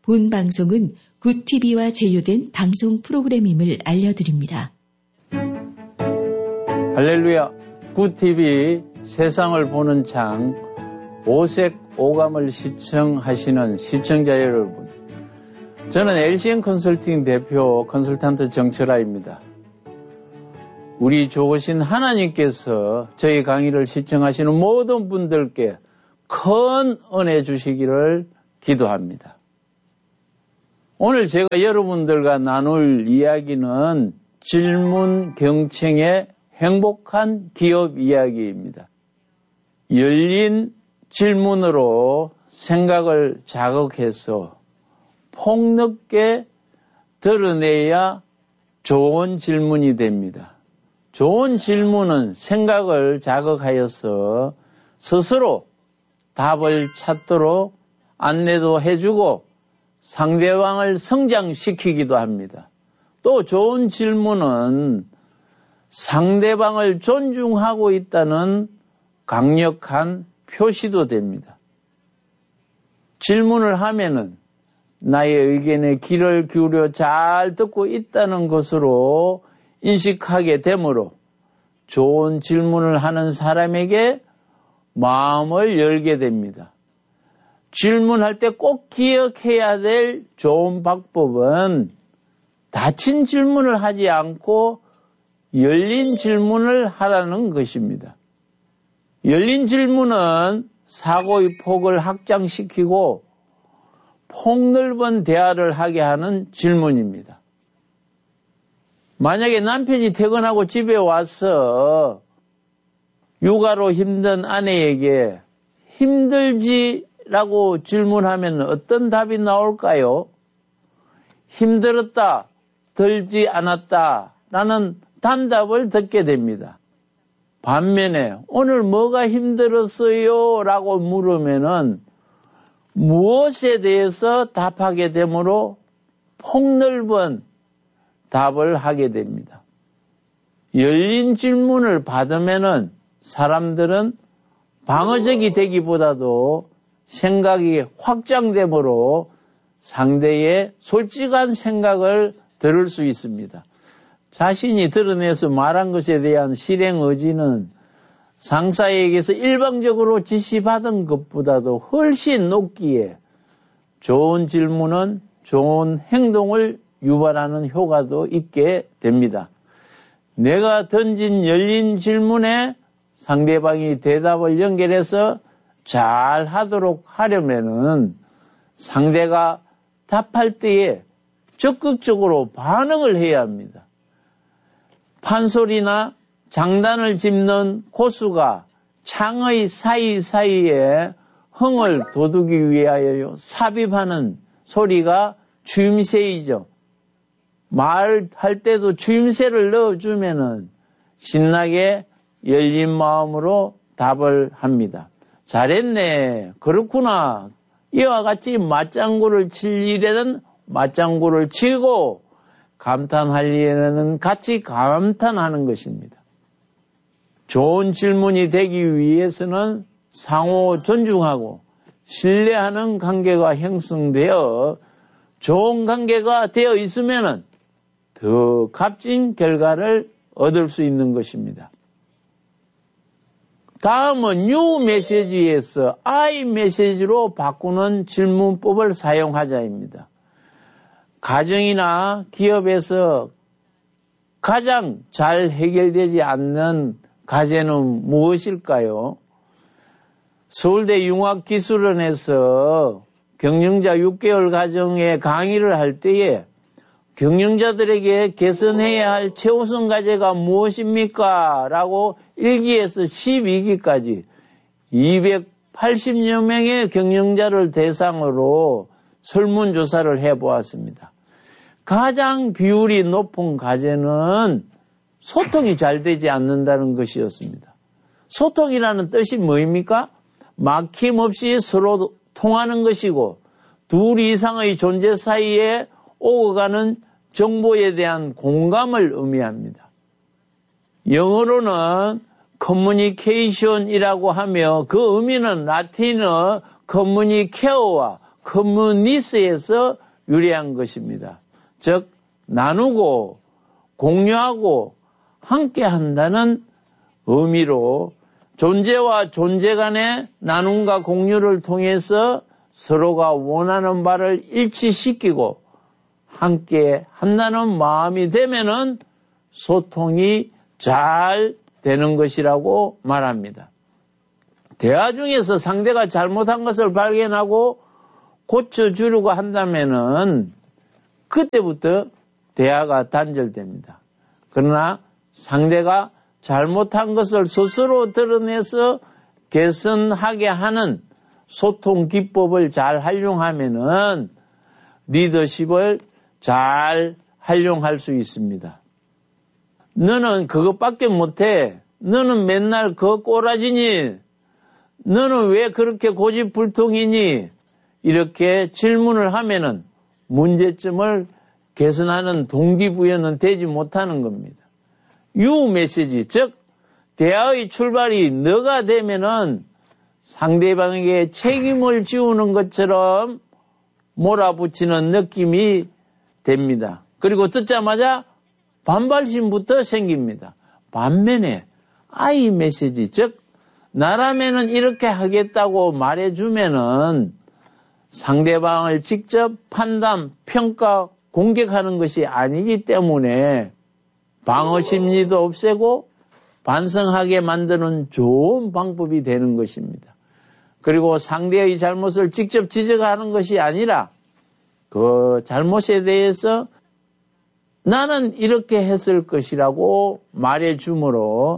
본 방송은 굿TV와 제휴된 방송 프로그램임을 알려드립니다. 할렐루야, 굿TV 세상을 보는 창 오색 오감을 시청하시는 시청자 여러분, 저는 LCN 컨설팅 대표 컨설턴트 정철아입니다. 우리 좋으신 하나님께서 저희 강의를 시청하시는 모든 분들께 큰 은혜 주시기를 기도합니다. 오늘 제가 여러분들과 나눌 이야기는 질문 경청의 행복한 기업 이야기입니다. 열린 질문으로 생각을 자극해서 폭넓게 드러내야 좋은 질문이 됩니다. 좋은 질문은 생각을 자극하여서 스스로 답을 찾도록 안내도 해주고 상대방을 성장시키기도 합니다. 또 좋은 질문은 상대방을 존중하고 있다는 강력한 표시도 됩니다. 질문을 하면은 나의 의견에 귀를 기울여 잘 듣고 있다는 것으로 인식하게 되므로 좋은 질문을 하는 사람에게 마음을 열게 됩니다. 질문할 때 꼭 기억해야 될 좋은 방법은 닫힌 질문을 하지 않고 열린 질문을 하라는 것입니다. 열린 질문은 사고의 폭을 확장시키고 폭넓은 대화를 하게 하는 질문입니다. 만약에 남편이 퇴근하고 집에 와서 육아로 힘든 아내에게 힘들지라고 질문하면 어떤 답이 나올까요? 힘들었다, 들지 않았다 라는 단답을 듣게 됩니다. 반면에 오늘 뭐가 힘들었어요? 라고 물으면은 무엇에 대해서 답하게 되므로 폭넓은 답을 하게 됩니다. 열린 질문을 받으면은 사람들은 방어적이 되기보다도 생각이 확장되므로 상대의 솔직한 생각을 들을 수 있습니다. 자신이 드러내서 말한 것에 대한 실행 의지는 상사에게서 일방적으로 지시받은 것보다도 훨씬 높기에 좋은 질문은 좋은 행동을 유발하는 효과도 있게 됩니다. 내가 던진 열린 질문에 상대방이 대답을 연결해서 잘 하도록 하려면은 상대가 답할 때에 적극적으로 반응을 해야 합니다. 판소리나 장단을 짚는 고수가 창의 사이사이에 흥을 돋우기 위하여 삽입하는 소리가 주임새이죠. 말할 때도 주임새를 넣어주면은 신나게 열린 마음으로 답을 합니다. 잘했네. 그렇구나. 이와 같이 맞장구를 칠 일에는 맞장구를 치고 감탄할 일에는 같이 감탄하는 것입니다. 좋은 질문이 되기 위해서는 상호 존중하고 신뢰하는 관계가 형성되어 좋은 관계가 되어 있으면 더 값진 결과를 얻을 수 있는 것입니다. 다음은 뉴 메시지에서 I 메시지로 바꾸는 질문법을 사용하자입니다. 가정이나 기업에서 가장 잘 해결되지 않는 과제는 무엇일까요? 서울대 융합기술원에서 경영자 6개월 과정에 강의를 할 때에 경영자들에게 개선해야 할 최우선 과제가 무엇입니까? 라고 1기에서 12기까지 280여 명의 경영자를 대상으로 설문조사를 해보았습니다. 가장 비율이 높은 과제는 소통이 잘 되지 않는다는 것이었습니다. 소통이라는 뜻이 뭐입니까? 막힘없이 서로 통하는 것이고 둘 이상의 존재 사이에 오가는 정보에 대한 공감을 의미합니다. 영어로는 communication이라고 하며 그 의미는 라틴어 communicare와 커뮤니스에서 유래한 것입니다. 즉 나누고 공유하고 함께 한다는 의미로 존재와 존재 간의 나눔과 공유를 통해서 서로가 원하는 바를 일치시키고 함께 한다는 마음이 되면은 소통이 잘 되는 것이라고 말합니다. 대화 중에서 상대가 잘못한 것을 발견하고 고쳐주려고 한다면은 그때부터 대화가 단절됩니다. 그러나 상대가 잘못한 것을 스스로 드러내서 개선하게 하는 소통 기법을 잘 활용하면은 리더십을 잘 활용할 수 있습니다. 너는 그것밖에 못해. 너는 맨날 그 꼬라지니? 너는 왜 그렇게 고집불통이니? 이렇게 질문을 하면은 문제점을 개선하는 동기부여는 되지 못하는 겁니다. 유 메시지, 즉 대화의 출발이 너가 되면은 상대방에게 책임을 지우는 것처럼 몰아붙이는 느낌이 됩니다. 그리고 듣자마자 반발심부터 생깁니다. 반면에 I 메시지, 즉 나라면은 이렇게 하겠다고 말해주면은 상대방을 직접 판단, 평가, 공격하는 것이 아니기 때문에 방어 심리도 없애고 반성하게 만드는 좋은 방법이 되는 것입니다. 그리고 상대의 잘못을 직접 지적하는 것이 아니라 그 잘못에 대해서 나는 이렇게 했을 것이라고 말해주므로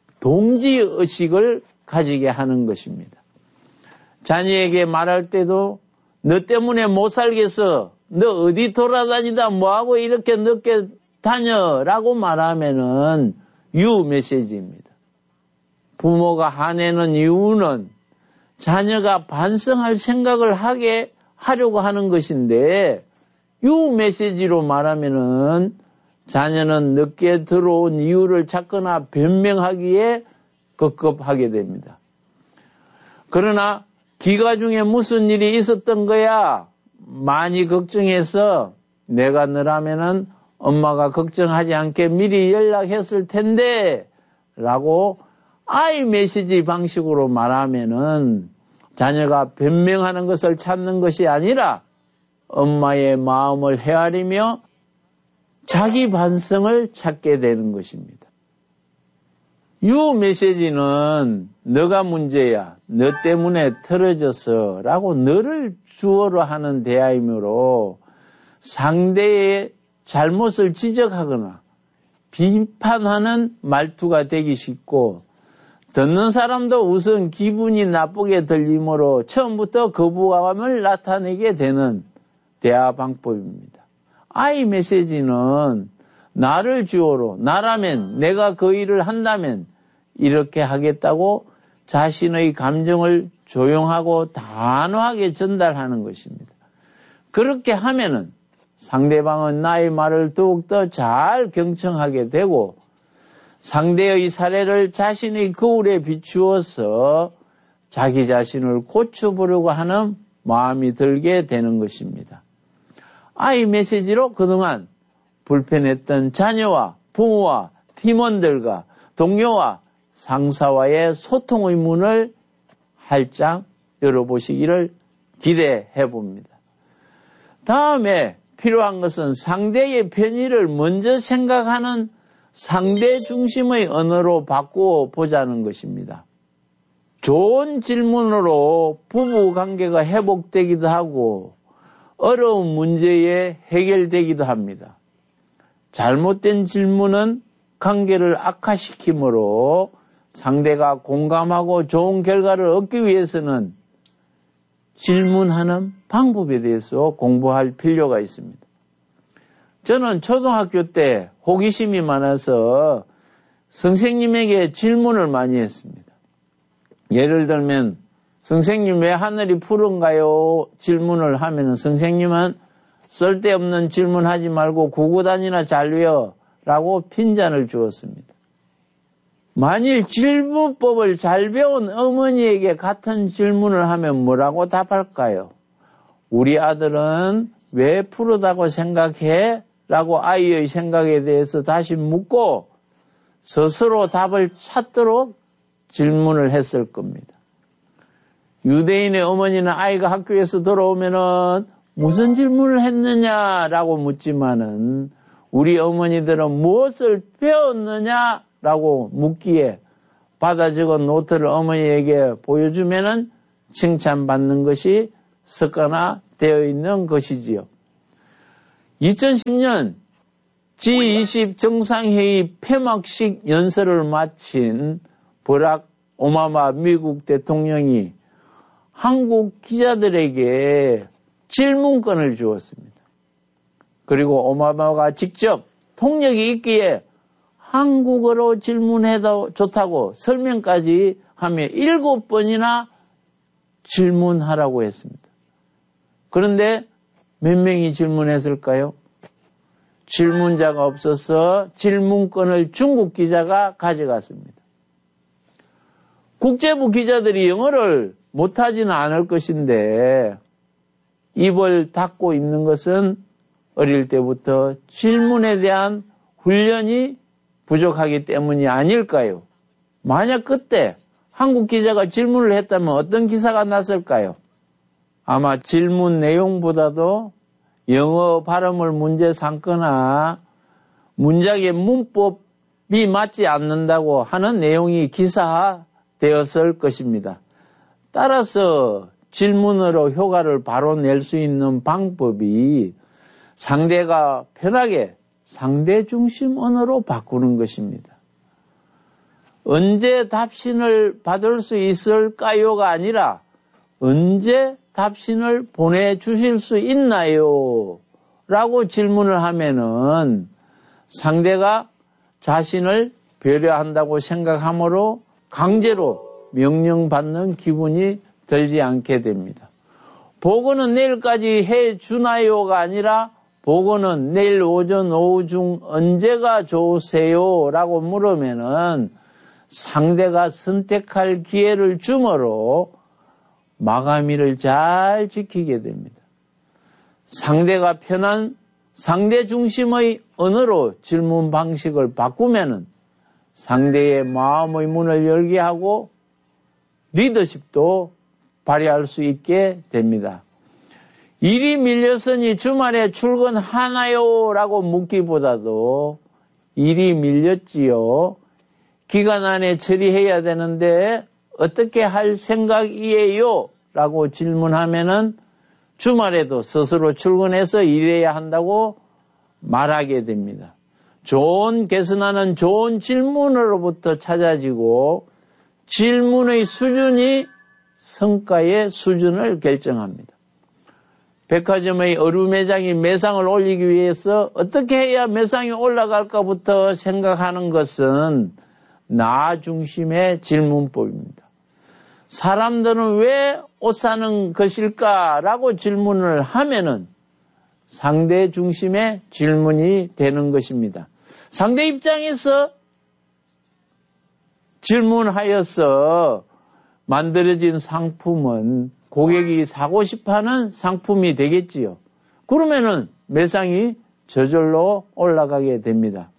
동지의식을 가지게 하는 것입니다. 자녀에게 말할 때도 너 때문에 못 살겠어. 너 어디 돌아다니다 뭐하고 이렇게 늦게 다녀라고 말하면은 유 메시지입니다. 부모가 화내는 이유는 자녀가 반성할 생각을 하려고 하는 것인데 유 메시지로 말하면은 자녀는 늦게 들어온 이유를 찾거나 변명하기에 급급하게 됩니다. 그러나 기가 중에 무슨 일이 있었던 거야? 많이 걱정해서 내가 너라면은 엄마가 걱정하지 않게 미리 연락했을 텐데 라고 I 메시지 방식으로 말하면은 자녀가 변명하는 것을 찾는 것이 아니라 엄마의 마음을 헤아리며 자기 반성을 찾게 되는 것입니다. 유 메시지는 너가 문제야. 너 때문에 틀어졌어. 라고 너를 주어로 하는 대화이므로 상대의 잘못을 지적하거나 비판하는 말투가 되기 쉽고 듣는 사람도 우선 기분이 나쁘게 들리므로 처음부터 거부감을 나타내게 되는 대화 방법입니다. I 메시지는 나를 주어로 나라면 내가 그 일을 한다면 이렇게 하겠다고 자신의 감정을 조용하고 단호하게 전달하는 것입니다. 그렇게 하면은 상대방은 나의 말을 더욱더 잘 경청하게 되고 상대의 사례를 자신의 거울에 비추어서 자기 자신을 고쳐보려고 하는 마음이 들게 되는 것입니다. I 메시지로 그동안 불편했던 자녀와 부모와 팀원들과 동료와 상사와의 소통의 문을 활짝 열어보시기를 기대해 봅니다. 다음에 필요한 것은 상대의 편의를 먼저 생각하는 상대 중심의 언어로 바꾸어 보자는 것입니다. 좋은 질문으로 부부 관계가 회복되기도 하고 어려운 문제에 해결되기도 합니다. 잘못된 질문은 관계를 악화시키므로 상대가 공감하고 좋은 결과를 얻기 위해서는 질문하는 방법에 대해서 공부할 필요가 있습니다. 저는 초등학교 때 호기심이 많아서 선생님에게 질문을 많이 했습니다. 예를 들면 선생님 왜 하늘이 푸른가요? 질문을 하면 선생님은 쓸데없는 질문하지 말고 구구단이나 잘 외워 라고 핀잔을 주었습니다. 만일 질문법을 잘 배운 어머니에게 같은 질문을 하면 뭐라고 답할까요? 우리 아들은 왜 푸르다고 생각해? 라고 아이의 생각에 대해서 다시 묻고 스스로 답을 찾도록 질문을 했을 겁니다. 유대인의 어머니는 아이가 학교에서 돌아오면은 무슨 질문을 했느냐라고 묻지만은 우리 어머니들은 무엇을 배웠느냐라고 묻기에 받아 적은 노트를 어머니에게 보여주면은 칭찬받는 것이 습관화되어 있는 것이지요. 2010년 G20 정상회의 폐막식 연설을 마친 버락 오바마 미국 대통령이 한국 기자들에게 질문권을 주었습니다. 그리고 오바마가 직접 통역이 있기에 한국어로 질문해도 좋다고 설명까지 하며 7번이나 질문하라고 했습니다. 그런데 몇 명이 질문했을까요? 질문자가 없어서 질문권을 중국 기자가 가져갔습니다. 국제부 기자들이 영어를 못하지는 않을 것인데 입을 닫고 있는 것은 어릴 때부터 질문에 대한 훈련이 부족하기 때문이 아닐까요? 만약 그때 한국 기자가 질문을 했다면 어떤 기사가 났을까요? 아마 질문 내용보다도 영어 발음을 문제 삼거나 문장의 문법이 맞지 않는다고 하는 내용이 기사화되었을 것입니다. 따라서 질문으로 효과를 바로 낼 수 있는 방법이 상대가 편하게 상대 중심 언어로 바꾸는 것입니다. 언제 답신을 받을 수 있을까요가 아니라 언제 답신을 보내주실 수 있나요? 라고 질문을 하면은 상대가 자신을 배려한다고 생각하므로 강제로 명령받는 기분이 들지 않게 됩니다. 보고는 내일까지 해주나요가 아니라 보고는 내일 오전 오후 중 언제가 좋으세요? 라고 물으면은 상대가 선택할 기회를 주므로 마감일을 잘 지키게 됩니다. 상대가 편한 상대 중심의 언어로 질문 방식을 바꾸면은 상대의 마음의 문을 열게 하고 리더십도 발휘할 수 있게 됩니다. 일이 밀렸으니 주말에 출근하나요? 라고 묻기보다도 일이 밀렸지요. 기간 안에 처리해야 되는데 어떻게 할 생각이에요? 라고 질문하면은 주말에도 스스로 출근해서 일해야 한다고 말하게 됩니다. 좋은 개선하는 좋은 질문으로부터 찾아지고 질문의 수준이 성과의 수준을 결정합니다. 백화점의 어루 매장이 매상을 올리기 위해서 어떻게 해야 매상이 올라갈까부터 생각하는 것은 나 중심의 질문법입니다. 사람들은 왜 옷 사는 것일까라고 질문을 하면은 상대 중심의 질문이 되는 것입니다. 상대 입장에서 질문하여서 만들어진 상품은 고객이 사고 싶어하는 상품이 되겠지요. 그러면은 매상이 저절로 올라가게 됩니다.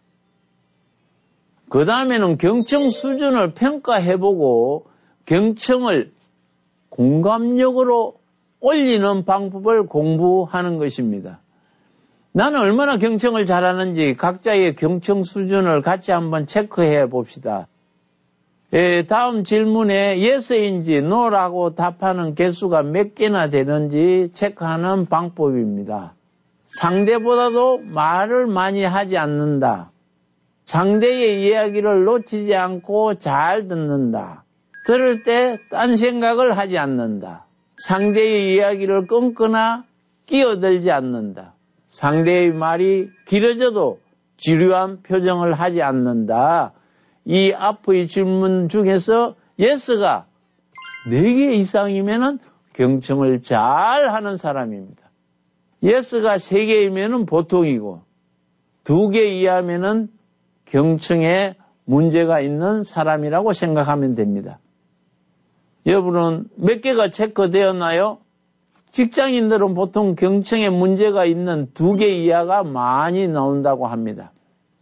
그 다음에는 경청 수준을 평가해보고 경청을 공감력으로 올리는 방법을 공부하는 것입니다. 나는 얼마나 경청을 잘하는지 각자의 경청 수준을 같이 한번 체크해 봅시다. 다음 질문에 yes인지 no라고 답하는 개수가 몇 개나 되는지 체크하는 방법입니다. 상대보다도 말을 많이 하지 않는다. 상대의 이야기를 놓치지 않고 잘 듣는다. 들을 때 딴 생각을 하지 않는다. 상대의 이야기를 끊거나 끼어들지 않는다. 상대의 말이 길어져도 지루한 표정을 하지 않는다. 이 앞의 질문 중에서 yes가 4개 이상이면은 경청을 잘 하는 사람입니다. yes가 3개이면은 보통이고 2개 이하면은 경청에 문제가 있는 사람이라고 생각하면 됩니다. 여러분은 몇 개가 체크되었나요? 직장인들은 보통 경청에 문제가 있는 2개 이하가 많이 나온다고 합니다.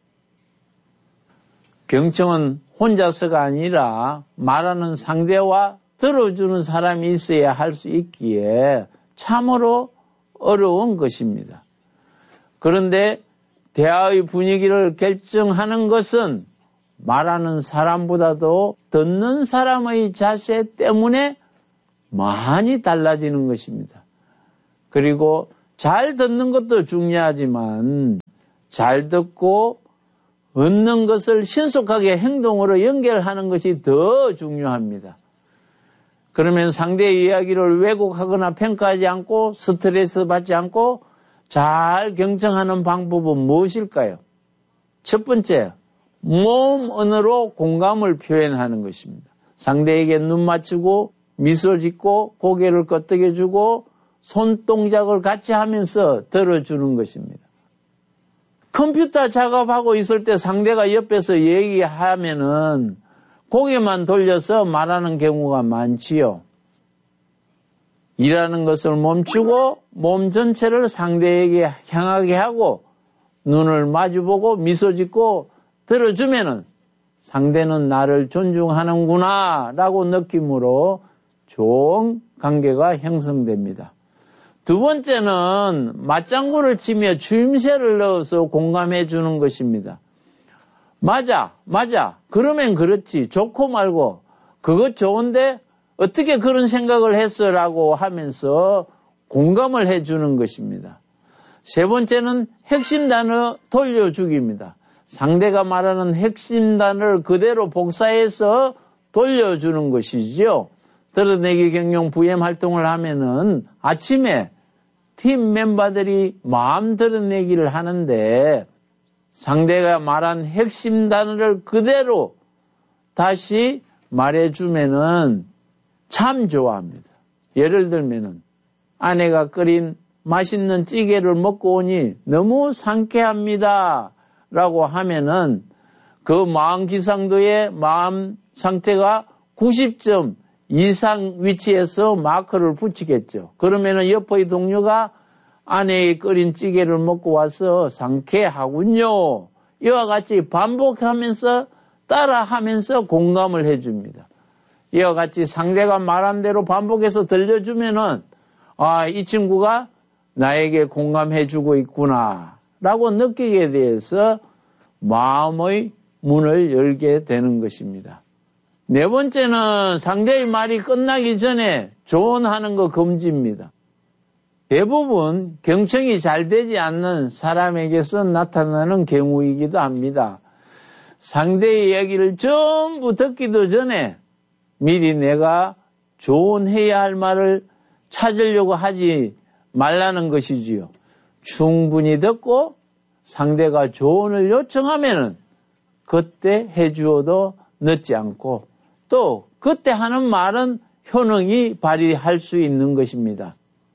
경청은 혼자서가 아니라 말하는 상대와 들어주는 사람이 있어야 할 수 있기에 참으로 어려운 것입니다. 그런데 대화의 분위기를 결정하는 것은 말하는 사람보다도 듣는 사람의 자세 때문에 많이 달라지는 것입니다. 그리고 잘 듣는 것도 중요하지만 잘 듣고 얻는 것을 신속하게 행동으로 연결하는 것이 더 중요합니다. 그러면 상대의 이야기를 왜곡하거나 평가하지 않고 스트레스 받지 않고 잘 경청하는 방법은 무엇일까요? 첫 번째, 몸 언어로 공감을 표현하는 것입니다. 상대에게 눈 맞추고 미소 짓고 고개를 끄덕여주고 손동작을 같이 하면서 들어주는 것입니다. 컴퓨터 작업하고 있을 때 상대가 옆에서 얘기하면은 고개만 돌려서 말하는 경우가 많지요. 일하는 것을 멈추고 몸 전체를 상대에게 향하게 하고 눈을 마주보고 미소 짓고 들어주면은 상대는 나를 존중하는구나 라고 느낌으로 좋은 관계가 형성됩니다. 두 번째는 맞장구를 치며 주임새를 넣어서 공감해 주는 것입니다. 맞아. 그러면 그렇지. 좋고 말고 그것 좋은데 어떻게 그런 생각을 했어? 라고 하면서 공감을 해 주는 것입니다. 세 번째는 핵심 단어 돌려주기입니다. 상대가 말하는 핵심 단어를 그대로 복사해서 돌려주는 것이지요. 들어내기 경영 VM 활동을 하면은 아침에 팀 멤버들이 마음 드러내기를 하는데 상대가 말한 핵심 단어를 그대로 다시 말해주면은 참 좋아합니다. 예를 들면은 아내가 끓인 맛있는 찌개를 먹고 오니 너무 상쾌합니다 라고 하면은 그 마음 기상도의 마음 상태가 90점 이상 위치에서 마크를 붙이겠죠. 그러면은 옆의 동료가 아내의 끓인 찌개를 먹고 와서 상쾌하군요. 이와 같이 반복하면서 따라하면서 공감을 해줍니다. 이와 같이 상대가 말한 대로 반복해서 들려주면은 이 친구가 나에게 공감해주고 있구나 라고 느끼게 돼서 마음의 문을 열게 되는 것입니다. 네 번째는 상대의 말이 끝나기 전에 조언하는 거 금지입니다. 대부분 경청이 잘 되지 않는 사람에게서 나타나는 경우이기도 합니다. 상대의 이야기를 전부 듣기도 전에 미리 내가 조언해야 할 말을 찾으려고 하지 말라는 것이지요. 충분히 듣고 상대가 조언을 요청하면은 그때 해주어도 늦지 않고 또 그때 하는 말은 효능이 발휘할 수 있는 것입니다.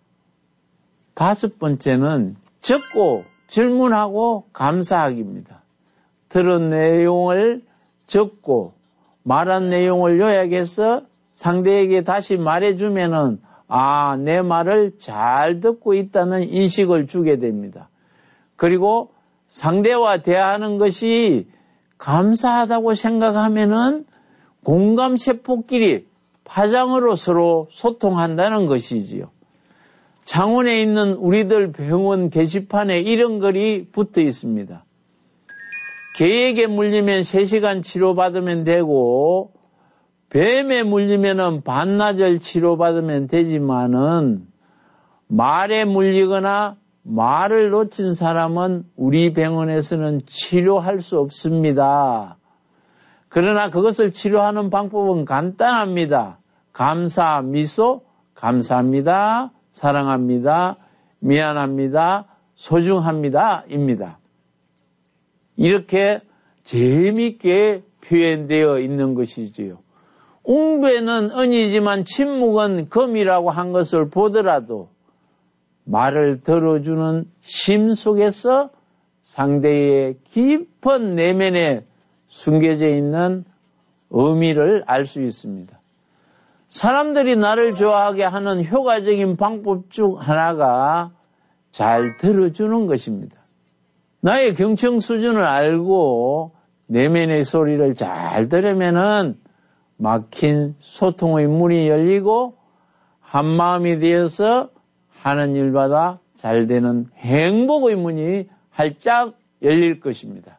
다섯 번째는 적고 질문하고 감사하기입니다. 들은 내용을 적고 말한 내용을 요약해서 상대에게 다시 말해주면은 내 말을 잘 듣고 있다는 인식을 주게 됩니다. 그리고 상대와 대화하는 것이 감사하다고 생각하면은 공감세포끼리 파장으로 서로 소통한다는 것이지요. 창원에 있는 우리들 병원 게시판에 이런 글이 붙어 있습니다. 개에게 물리면 3시간 치료받으면 되고 뱀에 물리면 반나절 치료받으면 되지만은 말에 물리거나 말을 놓친 사람은 우리 병원에서는 치료할 수 없습니다. 그러나 그것을 치료하는 방법은 간단합니다. 감사, 미소, 감사합니다, 사랑합니다, 미안합니다, 소중합니다 입니다. 이렇게 재미있게 표현되어 있는 것이지요. 웅배는 은이지만 침묵은 금이라고 한 것을 보더라도 말을 들어주는 심 속에서 상대의 깊은 내면에 숨겨져 있는 의미를 알 수 있습니다. 사람들이 나를 좋아하게 하는 효과적인 방법 중 하나가 잘 들어주는 것입니다. 나의 경청 수준을 알고 내면의 소리를 잘 들으면은 막힌 소통의 문이 열리고 한마음이 되어서 하는 일마다 잘 되는 행복의 문이 활짝 열릴 것입니다.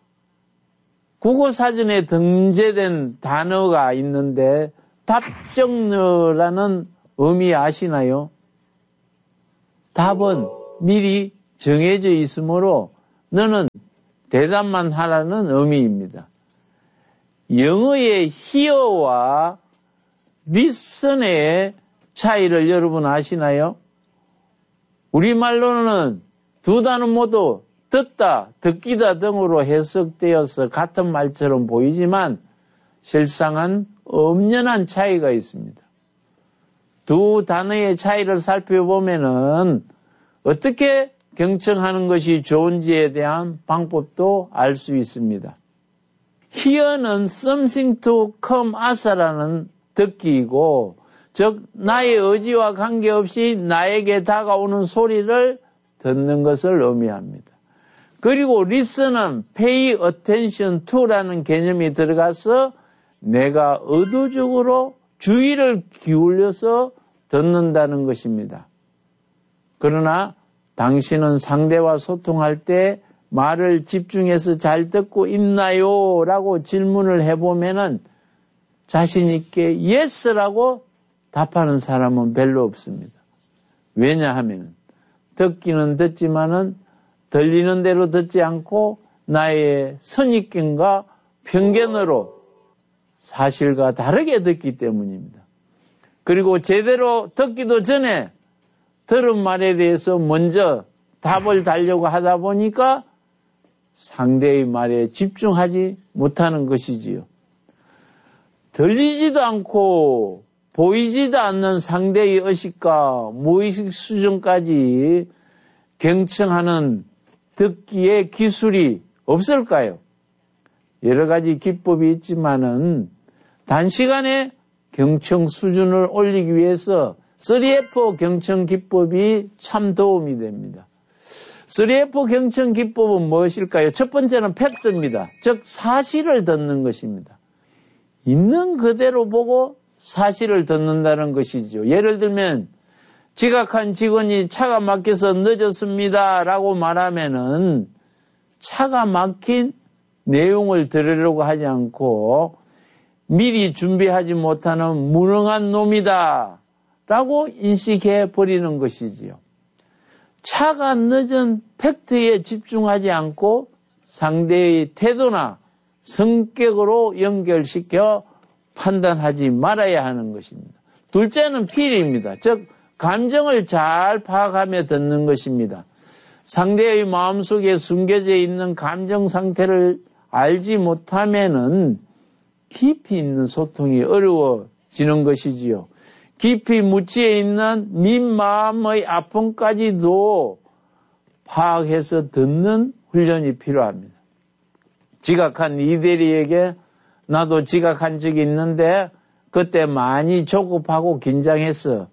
국어사전에 등재된 단어가 있는데 답정너라는 의미 아시나요? 답은 미리 정해져 있으므로 너는 대답만 하라는 의미입니다. 영어의 hear와 listen의 차이를 여러분 아시나요? 우리말로는 두 단어 모두 듣다, 듣기다 등으로 해석되어서 같은 말처럼 보이지만 실상은 엄연한 차이가 있습니다. 두 단어의 차이를 살펴보면은 어떻게 경청하는 것이 좋은지에 대한 방법도 알 수 있습니다. hear는 something to come as라는 듣기이고, 즉 나의 의지와 관계없이 나에게 다가오는 소리를 듣는 것을 의미합니다. 그리고 listen은 pay attention to라는 개념이 들어가서 내가 의도적으로 주의를 기울여서 듣는다는 것입니다. 그러나 당신은 상대와 소통할 때 말을 집중해서 잘 듣고 있나요? 라고 질문을 해보면은 자신있게 yes라고 답하는 사람은 별로 없습니다. 왜냐하면 듣기는 듣지만은 들리는 대로 듣지 않고 나의 선입견과 편견으로 사실과 다르게 듣기 때문입니다. 그리고 제대로 듣기도 전에 들은 말에 대해서 먼저 답을 달려고 하다 보니까 상대의 말에 집중하지 못하는 것이지요. 들리지도 않고 보이지도 않는 상대의 의식과 무의식 수준까지 경청하는 듣기의 기술이 없을까요? 여러 가지 기법이 있지만은 단시간에 경청 수준을 올리기 위해서 3F 경청 기법이 참 도움이 됩니다. 3F 경청 기법은 무엇일까요? 첫 번째는 팩트입니다. 즉 사실을 듣는 것입니다. 있는 그대로 보고 사실을 듣는다는 것이죠. 예를 들면 지각한 직원이 차가 막혀서 늦었습니다 라고 말하면은 차가 막힌 내용을 들으려고 하지 않고 미리 준비하지 못하는 무능한 놈이다 라고 인식해 버리는 것이지요. 차가 늦은 팩트에 집중하지 않고 상대의 태도나 성격으로 연결시켜 판단하지 말아야 하는 것입니다. 둘째는 필입니다. 즉 감정을 잘 파악하며 듣는 것입니다. 상대의 마음속에 숨겨져 있는 감정 상태를 알지 못하면은 깊이 있는 소통이 어려워지는 것이지요. 깊이 묻혀 있는 민마음의 아픔까지도 파악해서 듣는 훈련이 필요합니다. 지각한 이대리에게 나도 지각한 적이 있는데 그때 많이 조급하고 긴장했어.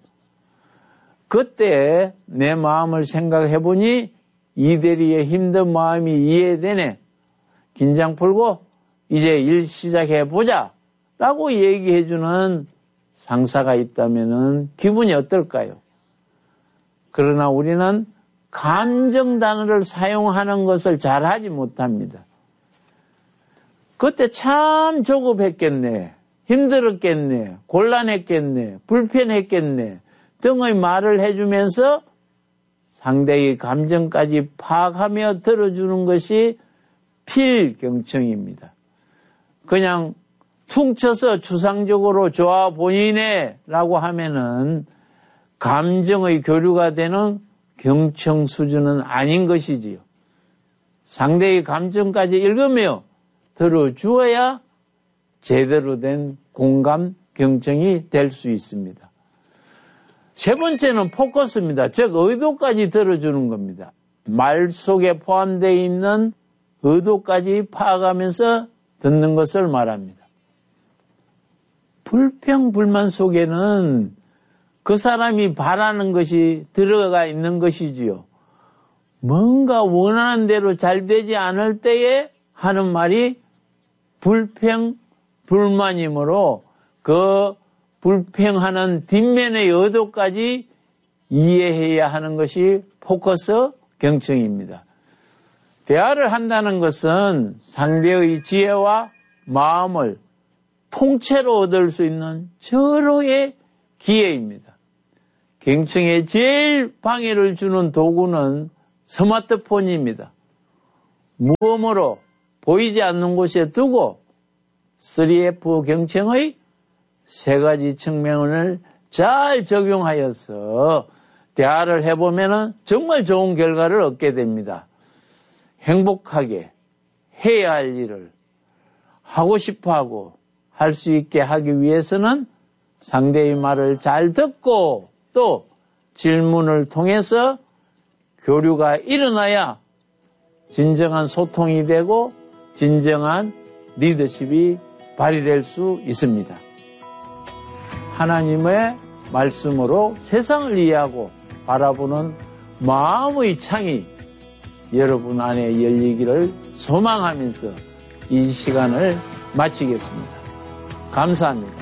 그때 내 마음을 생각해 보니 이대리의 힘든 마음이 이해되네. 긴장 풀고 이제 일 시작해 보자 라고 얘기해 주는 상사가 있다면 기분이 어떨까요? 그러나 우리는 감정 단어를 사용하는 것을 잘하지 못합니다. 그때 참 조급했겠네, 힘들었겠네, 곤란했겠네, 불편했겠네 등의 말을 해주면서 상대의 감정까지 파악하며 들어주는 것이 필경청입니다. 그냥 퉁쳐서 추상적으로 좋아 보이네 라고 하면은 감정의 교류가 되는 경청 수준은 아닌 것이지요. 상대의 감정까지 읽으며 들어주어야 제대로 된 공감 경청이 될 수 있습니다. 세 번째는 포커스입니다. 즉 의도까지 들어주는 겁니다. 말 속에 포함되어 있는 의도까지 파악하면서 듣는 것을 말합니다. 불평불만 속에는 그 사람이 바라는 것이 들어가 있는 것이지요. 뭔가 원하는 대로 잘 되지 않을 때에 하는 말이 불평불만이므로 그 불평하는 뒷면의 의도까지 이해해야 하는 것이 포커스 경청입니다. 대화를 한다는 것은 상대의 지혜와 마음을 통째로 얻을 수 있는 절호의 기회입니다. 경청에 제일 방해를 주는 도구는 스마트폰입니다. 무음으로 보이지 않는 곳에 두고 3F 경청의 3가지 측면을 잘 적용하여서 대화를 해보면 정말 좋은 결과를 얻게 됩니다. 행복하게 해야 할 일을 하고 싶어하고 할 수 있게 하기 위해서는 상대의 말을 잘 듣고 또 질문을 통해서 교류가 일어나야 진정한 소통이 되고 진정한 리더십이 발휘될 수 있습니다. 하나님의 말씀으로 세상을 이해하고 바라보는 마음의 창이 여러분 안에 열리기를 소망하면서 이 시간을 마치겠습니다. 감사합니다.